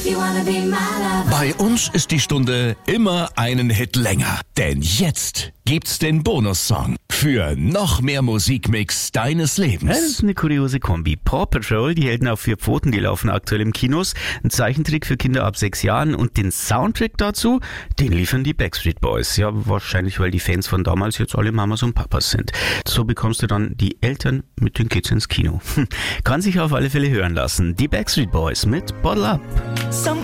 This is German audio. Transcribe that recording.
Bei uns ist die Stunde immer einen Hit länger. Denn jetzt gibt's den Bonussong für noch mehr Musikmix deines Lebens. Ja, das ist eine kuriose Kombi. Paw Patrol, die Helden auf 4 Pfoten, die laufen aktuell im Kinos. Ein Zeichentrick für Kinder ab 6 Jahren. Und den Soundtrack dazu, den liefern die Backstreet Boys. Ja, wahrscheinlich, weil die Fans von damals jetzt alle Mamas und Papas sind. So bekommst du dann die Eltern mit den Kids ins Kino. Kann sich auf alle Fälle hören lassen. Die Backstreet Boys mit Bottle Up.